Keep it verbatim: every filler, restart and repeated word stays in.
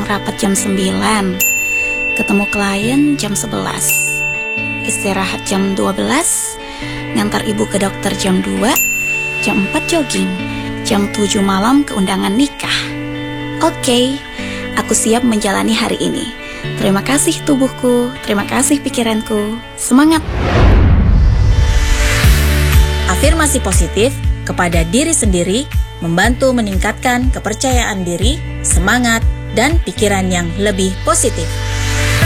rapat jam sembilan, ketemu klien jam sebelas, istirahat jam dua belas, ngantar ibu ke dokter jam dua, jam empat jogging, jam tujuh malam ke undangan nikah. Oke, aku siap menjalani hari ini. Terima kasih tubuhku, terima kasih pikiranku. Semangat! Afirmasi positif kepada diri sendiri membantu meningkatkan kepercayaan diri, semangat, dan pikiran yang lebih positif.